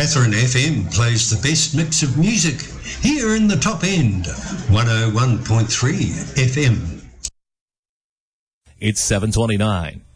Katherine FM plays the best mix of music here in the top end, 101.3 FM. It's 7:29.